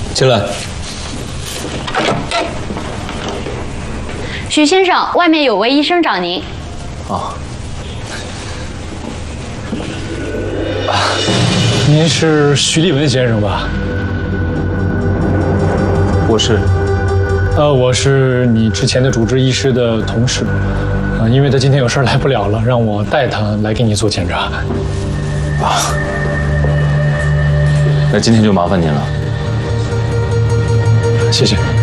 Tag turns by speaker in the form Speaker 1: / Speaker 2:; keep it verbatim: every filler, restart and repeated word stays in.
Speaker 1: 进来。
Speaker 2: 许先生，外面有位医生找您。
Speaker 1: 啊。
Speaker 3: 您是徐立文先生吧？
Speaker 1: 我是。
Speaker 3: 呃，我是你之前的主治医师的同事，啊、呃，因为他今天有事来不了了，让我带他来给你做检查。
Speaker 1: 啊。那今天就麻烦您了。
Speaker 3: 谢谢。